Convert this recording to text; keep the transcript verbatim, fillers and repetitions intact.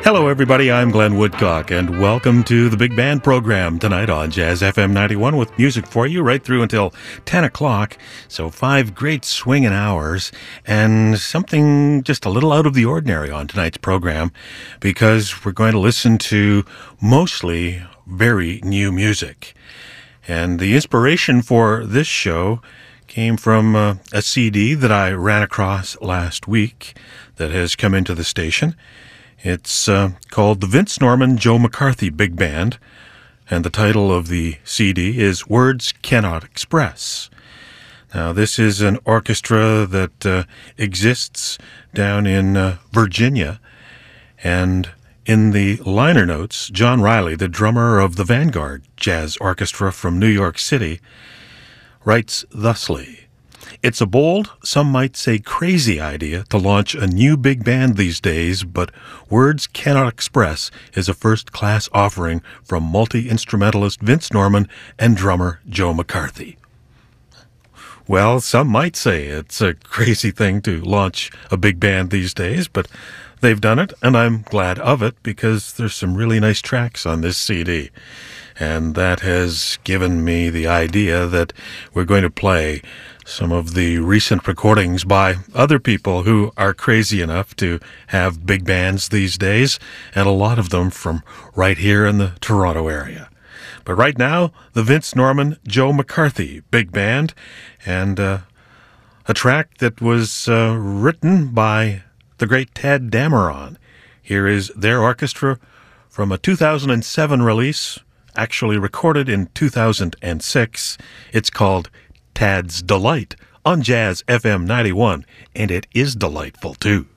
Hello, everybody. I'm Glenn Woodcock, and welcome to the Big Band program tonight on Jazz F M ninety-one with music for you right through until ten o'clock. So five great swinging hours and something just a little out of the ordinary on tonight's program because we're going to listen to mostly very new music. And the inspiration for this show came from uh, a C D that I ran across last week that has come into the station. It's uh, called the Vince Norman Joe McCarthy Big Band, and the title of the C D is Words Cannot Express. Now, this is an orchestra that uh, exists down in uh, Virginia, and in the liner notes, John Riley, the drummer of the Vanguard Jazz Orchestra from New York City, writes thusly: "It's a bold, some might say crazy idea to launch a new big band these days, but Words Cannot Express is a first-class offering from multi-instrumentalist Vince Norman and drummer Joe McCarthy." Well, some might say it's a crazy thing to launch a big band these days, but they've done it, and I'm glad of it because there's some really nice tracks on this C D. And that has given me the idea that we're going to play some of the recent recordings by other people who are crazy enough to have big bands these days, and a lot of them from right here in the Toronto area. But right now, the Vince Norman Joe McCarthy Big Band, and uh, a track that was uh, written by the great Tadd Dameron. Here is their orchestra from a two thousand seven release, actually recorded in two thousand six. It's called Tadd's Delight on Jazz F M ninety-one, and it is delightful too.